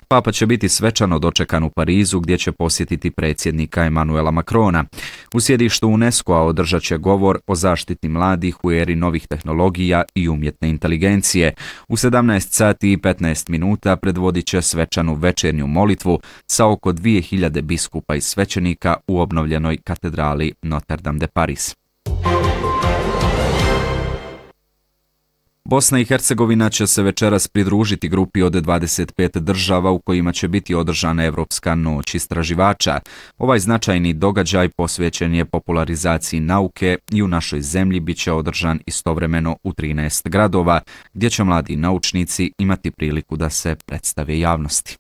Papa će biti svečano dočekan u Parizu gdje će posjetiti predsjednika Emanuela Macrona. U sjedištu UNESCO-a održat će govor o zaštiti mladih u eri novih tehnologija i umjetne inteligencije. U 17 sati i 15 minuta predvodit će svečanu večernju molitvu sa oko 2000 biskupa i svećenika u obnovljenoj katedrali Notre Dame de Paris. Bosna i Hercegovina će se večeras pridružiti grupi od 25 država u kojima će biti održana Evropska noć istraživača. Ovaj značajni događaj posvećen je popularizaciji nauke i u našoj zemlji bit će održan istovremeno u 13 gradova, gdje će mladi naučnici imati priliku da se predstave javnosti.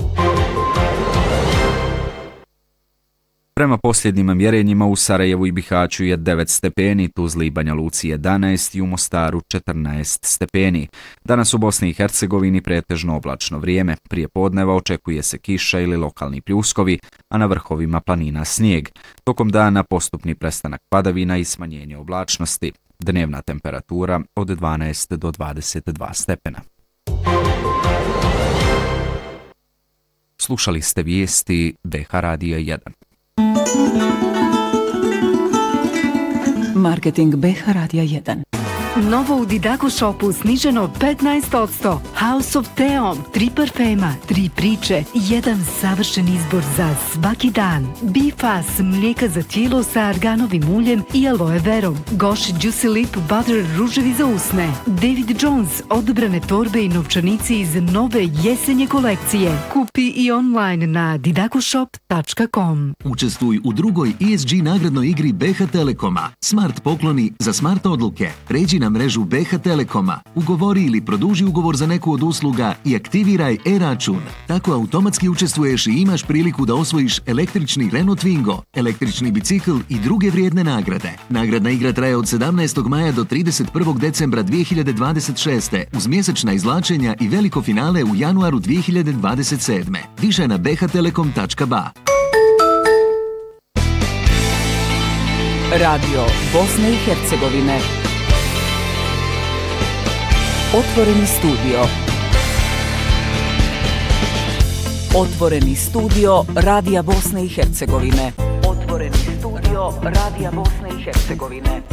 Prema posljednjim mjerenjima u Sarajevu i Bihaću je 9 stepeni, Tuzli i Banja Luci 11 i u Mostaru 14 stepeni. Danas u Bosni i Hercegovini pretežno oblačno vrijeme. Prije podneva očekuje se kiša ili lokalni pljuskovi, a na vrhovima planina snijeg. Tokom dana postupni prestanak padavina i smanjenje oblačnosti. Dnevna temperatura od 12 do 22 stepena. Slušali ste vijesti BH Radija 1. Marketing BH Radija 1. Novo u Didaco Shopu sniženo 15%. House of Theom, 3 parfema, 3 priče, jedan savršen izbor za svaki dan. Bifas, mlijeka za tijelo sa arganovim uljem i aloe verom. Gosh Juicy Lip Butter, ruževi za usne. David Jones, odabrane torbe i novčanici iz nove jesenje kolekcije. Kupi i online na didacoshop.com. Učestvuj u drugoj ESG nagradnoj igri BH Telekoma. Smart pokloni za smart odluke. Pređi na mrežu BH Telekoma, ugovori ili produži ugovor za neku od usluga i aktiviraj e-račun. Tako automatski učestvuješ i imaš priliku da osvojiš električni Renault Twingo, električni bicikl i druge vrijedne nagrade. Nagradna igra traje od 17. maja do 31. decembra 2026. uz mjesečna izvlačenja i veliko finale u januaru 2027. Više na bhtelekom.ba. Radio Bosne i Hercegovine. Otvoreni studio. Otvoreni studio Radija Bosne i Hercegovine. Otvoreni studio Radija Bosne i Hercegovine.